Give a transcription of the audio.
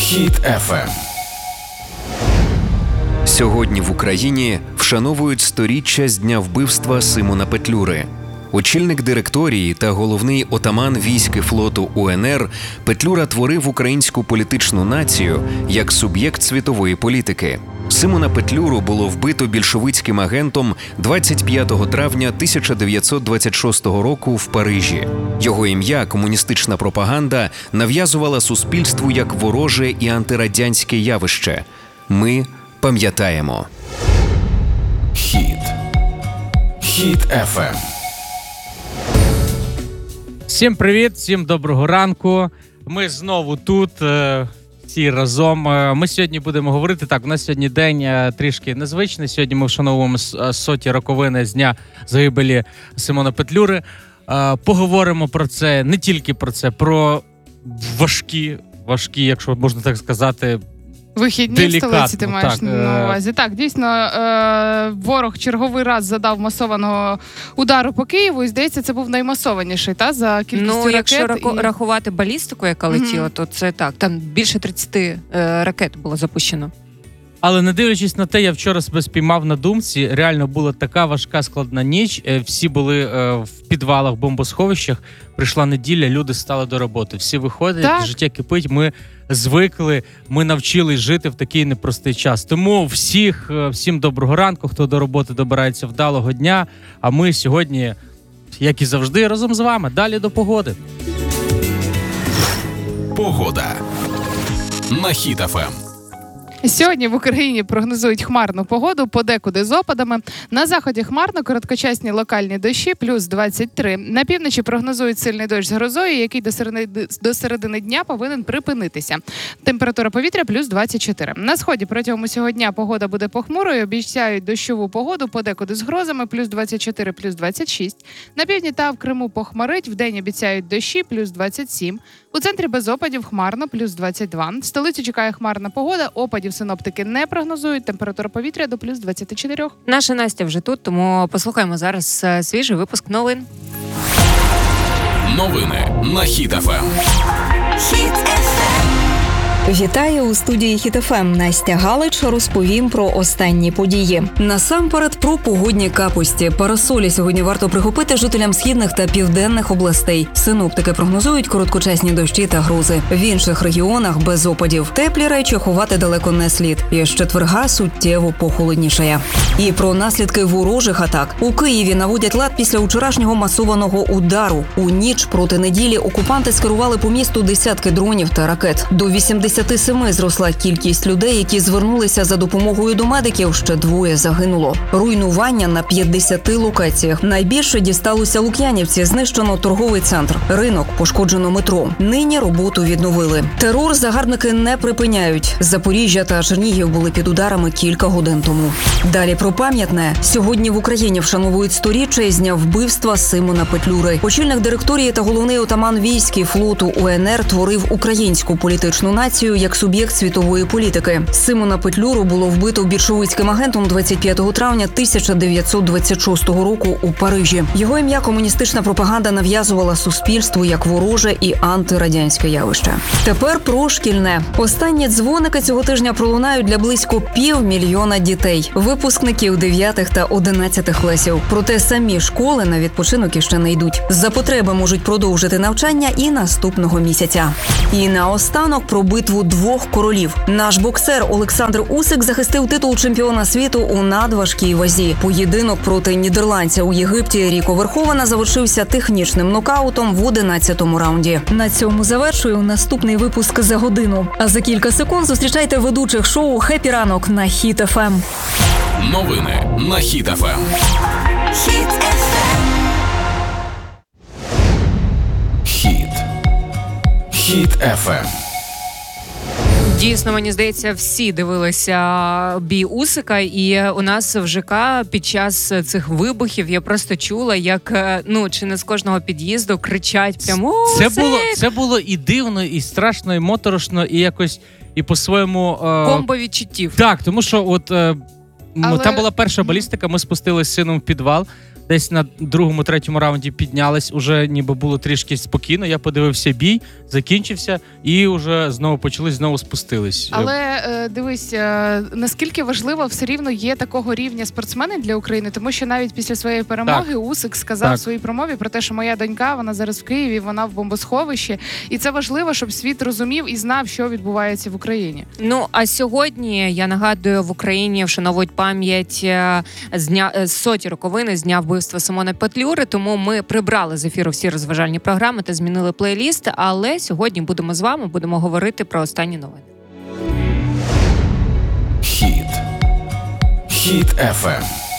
Хіт FM. Сьогодні в Україні вшановують 100-річчя з дня вбивства Симона Петлюри. Очільник директорії та головний отаман військ і флоту УНР, Петлюра творив українську політичну націю як суб'єкт світової політики. Симона Петлюру було вбито більшовицьким агентом 25 травня 1926 року в Парижі. Його ім'я комуністична пропаганда нав'язувала суспільству як вороже і антирадянське явище. Ми пам'ятаємо. Хіт FM. Всім привіт, всім доброго ранку. Ми знову тут, всі разом. Ми сьогодні будемо говорити, так, у нас сьогодні день трішки незвичний. Сьогодні ми вшановуємо 100-ті роковини з дня загибелі Симона Петлюри. Поговоримо про це, не тільки про це, про важкі, якщо можна так сказати, вихідні в столиці ти маєш на увазі. Так, дійсно, ворог черговий раз задав масованого удару по Києву, і, здається, це був наймасованіший, за кількістю ракет. Якщо рахувати балістику, яка летіла, то це так, там більше 30 ракет було запущено. Але не дивлячись на те, я вчора себе спіймав на думці, реально була така важка складна ніч, всі були в підвалах, бомбосховищах, прийшла неділя, люди стали до роботи, всі виходять, життя кипить, ми звикли, ми навчились жити в такий непростий час. Тому всім доброго ранку, хто до роботи добирається, вдалого дня, а ми сьогодні, як і завжди, разом з вами. Далі до погоди. Погода на Хіт FM. Сьогодні в Україні прогнозують хмарну погоду, подекуди з опадами. На заході хмарно, короткочасні локальні дощі, плюс 23. На півночі прогнозують сильний дощ з грозою, який до середини дня повинен припинитися. Температура повітря плюс 24. На сході протягом усього дня погода буде похмурою, обіцяють дощову погоду, подекуди з грозами, плюс 24, плюс 26. На півдні та в Криму похмарить, вдень обіцяють дощі, плюс 27. У центрі без опадів хмарно, плюс 22. В столиці чекає хмарна погода, опадів синоптики не прогнозують, температура повітря до плюс 24. Наша Настя вже тут, тому послухаємо зараз свіжий випуск новин. Новини на Хіт FM. Вітаю у студії Хіт FM. Настя Галич, розповім про останні події. Насамперед про погодні капусті. Парасолі сьогодні варто прихопити жителям східних та південних областей. Синоптики прогнозують короткочасні дощі та грози. В інших регіонах без опадів. Теплі речі ховати далеко не слід. І з четверга суттєво похолоднішає. І про наслідки ворожих атак. У Києві наводять лад після вчорашнього масованого удару. У ніч проти неділі окупанти скерували по місту десятки дронів та ракет. До 87 зросла кількість людей, які звернулися за допомогою до медиків, ще 2 загинуло. Руйнування на 50 локаціях. Найбільше дісталося Лук'янівці, знищено торговий центр. Ринок, пошкоджено метро. Нині роботу відновили. Терор загарбники не припиняють. Запоріжжя та Чернігів були під ударами кілька годин тому. Далі про пам'ятне. Сьогодні в Україні вшановують 100-річчя із дня вбивства Симона Петлюри. Очільник директорії та головний отаман військ і флоту УНР творив українську політичну націю як суб'єкт світової політики. Симона Петлюру було вбито більшовицьким агентом 25 травня 1926 року у Парижі. Його ім'я комуністична пропаганда нав'язувала суспільству як вороже і антирадянське явище. Тепер про шкільне. Останні дзвоники цього тижня пролунають для близько 500 000 дітей, випускників 9 та 11 класів. Проте самі школи на відпочинок іще не йдуть. За потреби можуть продовжити навчання і наступного місяця. І наостанок про битву двох королів. Наш боксер Олександр Усик захистив титул чемпіона світу у надважкій вазі. Поєдинок проти нідерландця у Єгипті Ріко Верховена завершився технічним нокаутом в 11-му раунді. На цьому завершую наступний випуск за годину. А за кілька секунд зустрічайте ведучих шоу «Хеппі ранок» на Хіт FM. Новини на Хіт FM. Хіт FM. Дійсно, мені здається, всі дивилися бій Усика, і у нас в ЖК під час цих вибухів я просто чула, як, чи не з кожного під'їзду кричать прямо Це було і дивно, і страшно, і моторошно, і якось, і по-своєму... комбо відчуттів. Так, тому що там була перша балістика, ми спустилися з сином в підвал, десь на другому-третьому раунді піднялись, уже ніби було трішки спокійно. Я подивився бій, закінчився, і вже знову почали, знову спустились. Але дивись, наскільки важливо все рівно є такого рівня спортсмени для України, тому що навіть після своєї перемоги Усик сказав в своїй промові про те, що моя донька, вона зараз в Києві, вона в бомбосховищі, і це важливо, щоб світ розумів і знав, що відбувається в Україні. Ну, а сьогодні, я нагадую, в Україні вшановують пам'ять соті роковини з дня вбивства Симона Петлюри, тому ми прибрали з ефіру всі розважальні програми та змінили плейліст, але сьогодні будемо з вами, будемо говорити про останні новини. Хіт FM.